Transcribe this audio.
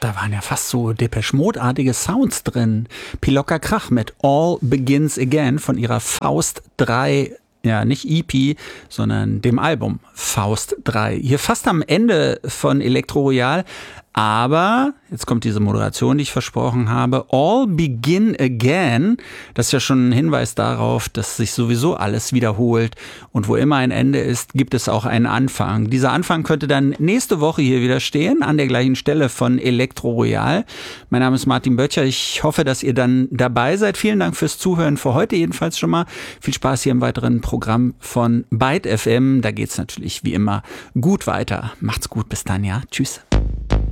da waren ja fast so Depeche Mode-artige Sounds drin. Pilocka Krach mit All Begins Again von ihrer Faust 3, ja nicht EP, sondern dem Album Faust 3. Hier fast am Ende von Elektro Royal. Aber, jetzt kommt diese Moderation, die ich versprochen habe, All Begin Again, das ist ja schon ein Hinweis darauf, dass sich sowieso alles wiederholt und wo immer ein Ende ist, gibt es auch einen Anfang. Dieser Anfang könnte dann nächste Woche hier wieder stehen, an der gleichen Stelle von Elektro Royal. Mein Name ist Martin Böttcher, ich hoffe, dass ihr dann dabei seid. Vielen Dank fürs Zuhören, für heute jedenfalls schon mal. Viel Spaß hier im weiteren Programm von Byte FM, da geht's natürlich wie immer gut weiter. Macht's gut, bis dann, ja, tschüss.